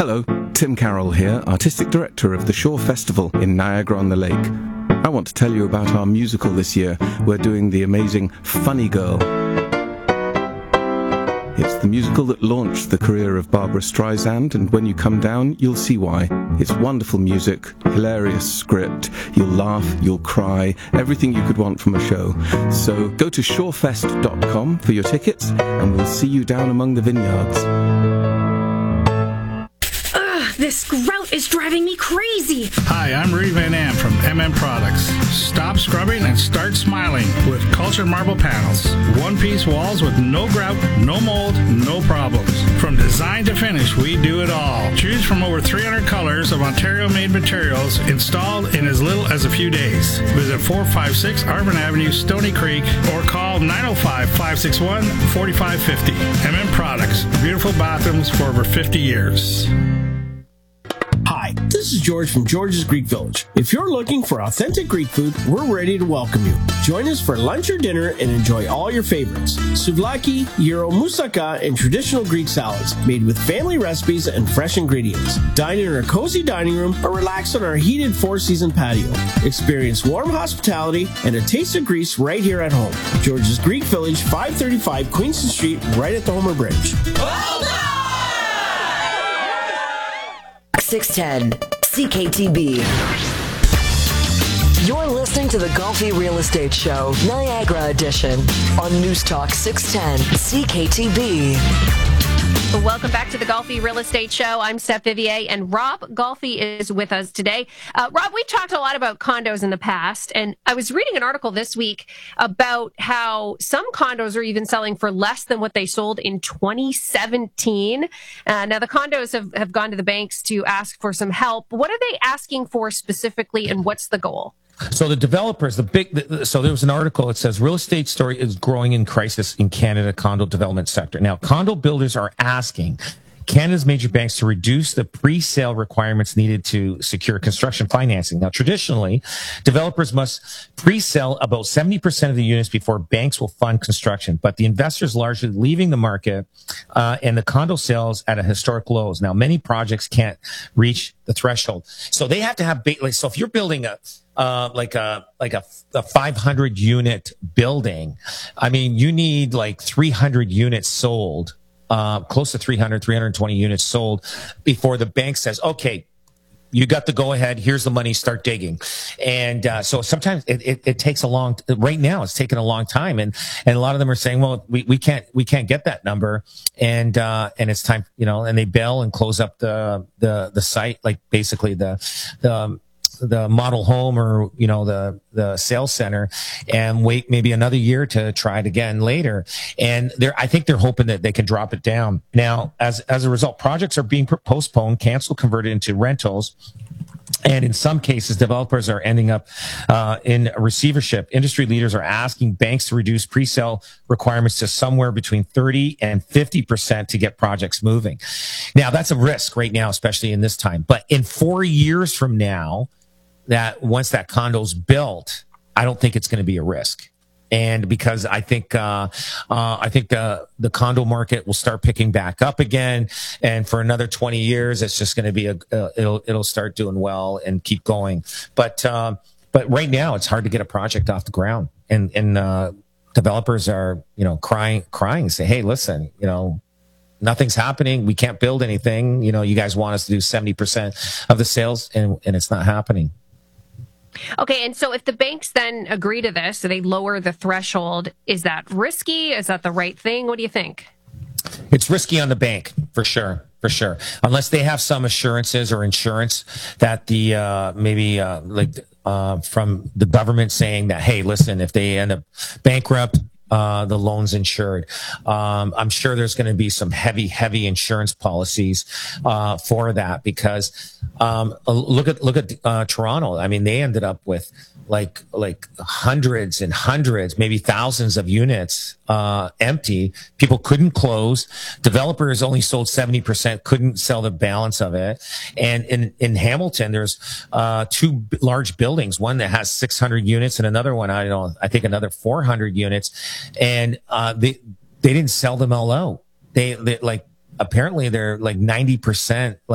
Hello, Tim Carroll here, Artistic Director of the Shore Festival in Niagara-on-the-Lake. I want to tell you about our musical this year. We're doing the amazing Funny Girl. It's the musical that launched the career of Barbra Streisand, and when you come down, you'll see why. It's wonderful music, hilarious script, you'll laugh, you'll cry, everything you could want from a show. So go to shorefest.com for your tickets, and we'll see you down among the vineyards. This grout is driving me crazy. Hi, I'm Rudy Van Am from Products. Stop scrubbing and start smiling with Cultured Marble Panels. One-piece walls with no grout, no mold, no problems. From design to finish, we do it all. Choose from over 300 colors of Ontario-made materials installed in as little as a few days. Visit 456 Arvin Avenue, Stony Creek, or call 905-561-4550. Products. Beautiful bathrooms for over 50 years. Hi, this is George from George's Greek Village. If you're looking for authentic Greek food, we're ready to welcome you. Join us for lunch or dinner and enjoy all your favorites. Souvlaki, gyro, moussaka, and traditional Greek salads made with family recipes and fresh ingredients. Dine in our cozy dining room or relax on our heated four-season patio. Experience warm hospitality and a taste of Greece right here at home. George's Greek Village, 535 Queenston Street, right at the Homer Bridge. 610 CKTB. You're listening to the Golfi Real Estate Show, Niagara Edition, on News Talk 610 CKTB. Welcome back to the Golfi Real Estate Show. I'm Steph Vivier, and Rob Golfi is with us today. Rob, we've talked a lot about condos in the past, and I was reading an article this week about how some condos are even selling for less than what they sold in 2017. Now, the condos have gone to the banks to ask for some help. What are they asking for specifically, and what's the goal? So the developers, so there was an article that says real estate story is growing in crisis in Canada condo development sector. Now, condo builders are asking Canada's major banks to reduce the pre-sale requirements needed to secure construction financing. Now, traditionally, developers must pre-sell about 70% of the units before banks will fund construction, but the investors largely leaving the market, and the condo sales at a historic lows. Now, many projects can't reach the threshold. So they have to have so if you're building a 500 unit building, I mean, you need like 300 units sold, close to 320 units sold before the bank says, okay, you got the go ahead. Here's the money. Start digging. And so sometimes it takes right now it's taken a long time. And a lot of them are saying, well, we can't get that number. And it's time, and they bail and close up the site, like basically the model home or, the sales center, and wait maybe another year to try it again later. And I think they're hoping that they can drop it down. Now, as a result, projects are being postponed, canceled, converted into rentals. And in some cases, developers are ending up in receivership. Industry leaders are asking banks to reduce pre-sale requirements to somewhere between 30 and 50% to get projects moving. Now, that's a risk right now, especially in this time. But in 4 years from now, that once that condo's built, I don't think it's going to be a risk. And because I think the condo market will start picking back up again. And for another 20 years, it's just going to be it'll start doing well and keep going. But right now it's hard to get a project off the ground, and developers are, crying and say, hey, listen, nothing's happening. We can't build anything. You guys want us to do 70% of the sales, and it's not happening. Okay, and so if the banks then agree to this, so they lower the threshold, is that risky? Is that the right thing? What do you think? It's risky on the bank, for sure. Unless they have some assurances or insurance that the from the government saying that, hey, listen, if they end up bankrupt, the loan's insured. I'm sure there's going to be some heavy insurance policies for that, because look at Toronto. I mean, they ended up with like hundreds and hundreds, maybe thousands of units empty. People couldn't close. Developers only sold 70%, couldn't sell the balance of it. And in Hamilton, there's two large buildings, one that has 600 units and another one, I think another 400 units. And they didn't sell them all out. They apparently they're like 90%